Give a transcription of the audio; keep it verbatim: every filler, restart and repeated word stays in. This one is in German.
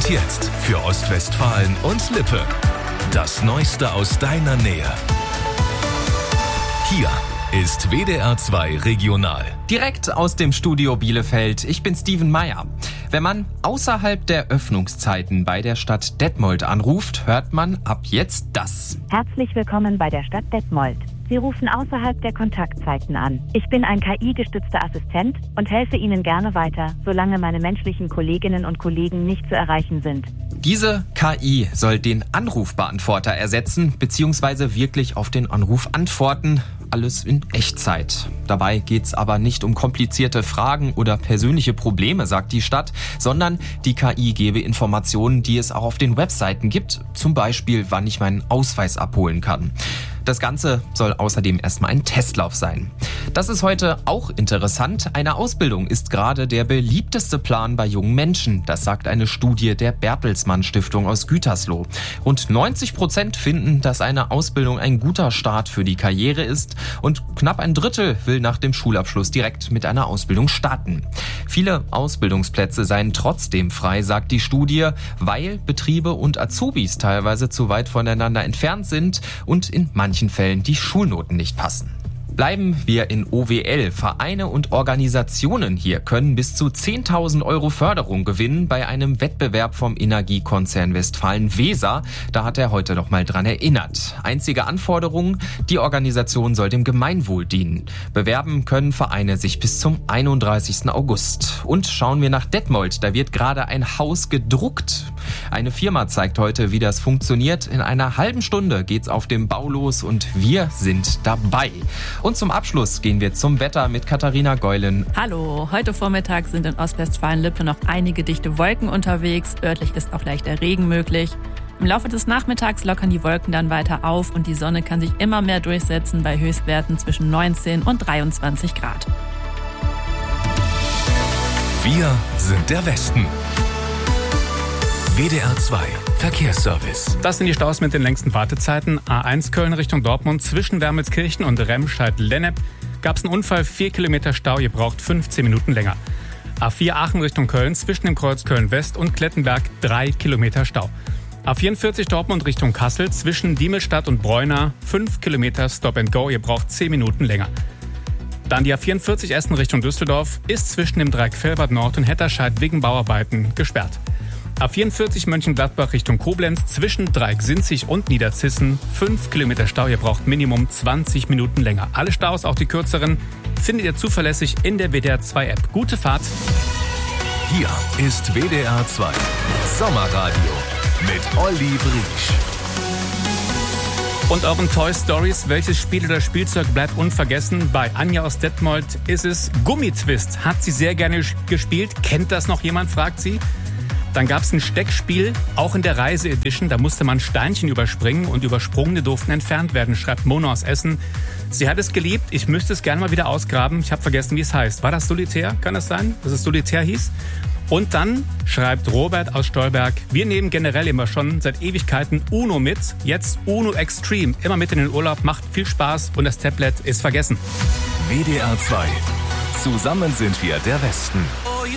Und jetzt für Ostwestfalen und Lippe. Das Neueste aus deiner Nähe. Hier ist W D R zwei Regional. Direkt aus dem Studio Bielefeld. Ich bin Steven Meyer. Wenn man außerhalb der Öffnungszeiten bei der Stadt Detmold anruft, hört man ab jetzt das. Herzlich willkommen bei der Stadt Detmold. Sie rufen außerhalb der Kontaktzeiten an. Ich bin ein K I-gestützter Assistent und helfe Ihnen gerne weiter, solange meine menschlichen Kolleginnen und Kollegen nicht zu erreichen sind. Diese K I soll den Anrufbeantworter ersetzen bzw. wirklich auf den Anruf antworten. Alles in Echtzeit. Dabei geht's aber nicht um komplizierte Fragen oder persönliche Probleme, sagt die Stadt, sondern die K I gebe Informationen, die es auch auf den Webseiten gibt. Zum Beispiel, wann ich meinen Ausweis abholen kann. Das Ganze soll außerdem erstmal ein Testlauf sein. Das ist heute auch interessant. Eine Ausbildung ist gerade der beliebteste Plan bei jungen Menschen. Das sagt eine Studie der Bertelsmann Stiftung aus Gütersloh. Rund neunzig Prozent finden, dass eine Ausbildung ein guter Start für die Karriere ist. Und knapp ein Drittel will nach dem Schulabschluss direkt mit einer Ausbildung starten. Viele Ausbildungsplätze seien trotzdem frei, sagt die Studie, weil Betriebe und Azubis teilweise zu weit voneinander entfernt sind und in manchen Fällen die Schulnoten nicht passen. Bleiben wir in O W L. Vereine und Organisationen hier können bis zu zehntausend Euro Förderung gewinnen bei einem Wettbewerb vom Energiekonzern Westfalen-Weser. Da hat er heute noch mal dran erinnert. Einzige Anforderung, die Organisation soll dem Gemeinwohl dienen. Bewerben können Vereine sich bis zum einunddreißigsten August. Und schauen wir nach Detmold. Da wird gerade ein Haus gedruckt. Eine Firma zeigt heute, wie das funktioniert. In einer halben Stunde geht's auf dem Bau los und wir sind dabei. Und zum Abschluss gehen wir zum Wetter mit Katharina Geulen. Hallo, heute Vormittag sind in Ostwestfalen-Lippe noch einige dichte Wolken unterwegs. Örtlich ist auch leichter Regen möglich. Im Laufe des Nachmittags lockern die Wolken dann weiter auf und die Sonne kann sich immer mehr durchsetzen bei Höchstwerten zwischen neunzehn und dreiundzwanzig Grad. Wir sind der Westen. W D R zwei Verkehrsservice. Das sind die Staus mit den längsten Wartezeiten. A eins Köln Richtung Dortmund zwischen Wermelskirchen und Remscheid-Lennep gab es einen Unfall, vier Kilometer Stau, ihr braucht fünfzehn Minuten länger. A vier Aachen Richtung Köln zwischen dem Kreuz Köln-West und Klettenberg drei Kilometer Stau. A vierundvierzig Dortmund Richtung Kassel zwischen Diemelstadt und Breuna fünf Kilometer Stop and Go, ihr braucht zehn Minuten länger. Dann die A vierundvierzig Essen Richtung Düsseldorf ist zwischen dem Dreieck Velbert Nord und Hetterscheid wegen Bauarbeiten gesperrt. A vierundvierzig Mönchengladbach Richtung Koblenz zwischen Dreieck Sinzig und Niederzissen fünf Kilometer Stau, ihr braucht Minimum zwanzig Minuten länger. Alle Staus, auch die kürzeren, findet ihr zuverlässig in der W D R zwei App. Gute Fahrt! Hier ist W D R zwei Sommerradio mit Olli Briesch. Und euren Toy Stories, welches Spiel oder Spielzeug bleibt unvergessen? Bei Anja aus Detmold ist es Gummitwist. Hat sie sehr gerne gespielt. Kennt das noch jemand, fragt sie. Dann gab es ein Steckspiel, auch in der Reise-Edition. Da musste man Steinchen überspringen und Übersprungene durften entfernt werden, schreibt Mona aus Essen. Sie hat es geliebt, ich müsste es gerne mal wieder ausgraben. Ich habe vergessen, wie es heißt. War das Solitär? Kann das sein, dass es Solitär hieß? Und dann schreibt Robert aus Stolberg, wir nehmen generell immer schon seit Ewigkeiten Uno mit. Jetzt Uno Extreme, immer mit in den Urlaub, macht viel Spaß und das Tablet ist vergessen. W D R zwei. Zusammen sind wir der Westen.